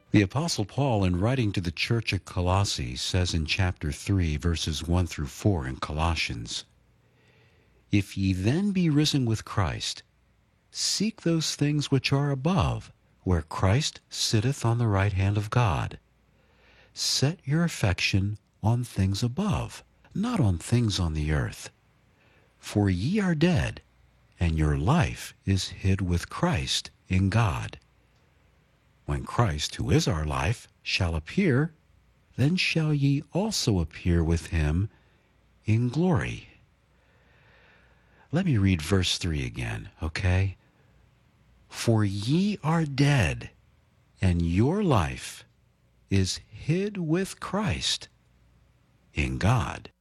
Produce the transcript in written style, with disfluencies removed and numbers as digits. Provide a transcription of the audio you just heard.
The Apostle Paul, in writing to the church at Colossae, says in chapter 3, verses 1 through 4 in Colossians, "If ye then be risen with Christ, seek those things which are above, where Christ sitteth on the right hand of God. Set your affection on things above, not on things on the earth. For ye are dead, and your life is hid with Christ in God. When Christ, who is our life, shall appear, then shall ye also appear with him in glory." Let me read verse 3 again, okay? "For ye are dead, and your life is hid with Christ in God."